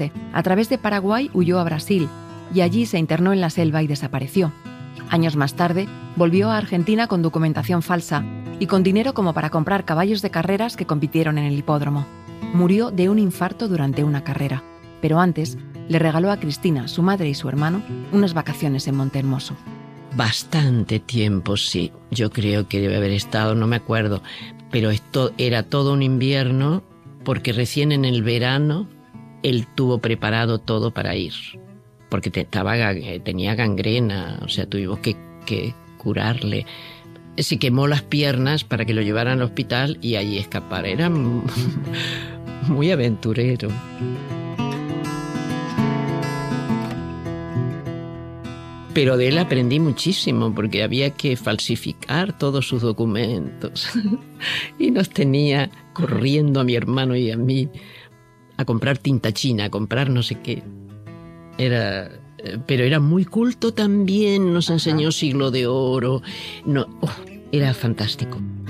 A través de Paraguay huyó a Brasil y allí se internó en la selva y desapareció. Años más tarde, volvió a Argentina con documentación falsa y con dinero como para comprar caballos de carreras que compitieron en el hipódromo. Murió de un infarto durante una carrera, pero antes le regaló a Cristina, su madre y su hermano, unas vacaciones en Montehermoso. Bastante tiempo, sí. Yo creo que debe haber estado, no me acuerdo, pero esto era todo un invierno porque recién en el verano él tuvo preparado todo para ir, porque tenía gangrena, o sea, tuvimos que curarle. Se quemó las piernas para que lo llevaran al hospital y allí escapar. Era muy aventurero. Pero de él aprendí muchísimo porque había que falsificar todos sus documentos y nos tenía corriendo a mi hermano y a mí a comprar tinta china, a comprar no sé qué. Pero era muy culto también, nos enseñó Siglo de Oro. Era fantástico.